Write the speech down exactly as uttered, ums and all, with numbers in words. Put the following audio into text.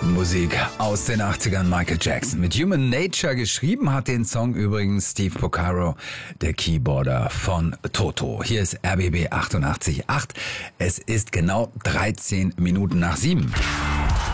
Musik aus den achtzigern, Michael Jackson. Mit Human Nature geschrieben hat den Song übrigens Steve Porcaro, der Keyboarder von Toto. Hier ist R B B achtundachtzig Komma acht. Es ist genau dreizehn Minuten nach sieben.